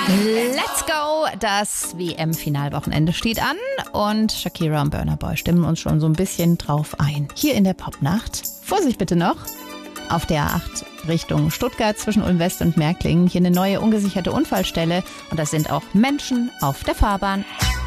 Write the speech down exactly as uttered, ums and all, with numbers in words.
Let's go! Das W M-Finalwochenende steht an und Shakira und Burna Boy stimmen uns schon so ein bisschen drauf ein. Hier in der Popnacht. Vorsicht bitte noch! Auf der A acht Richtung Stuttgart zwischen Ulm West und Märklingen. Hier eine neue ungesicherte Unfallstelle und das sind auch Menschen auf der Fahrbahn.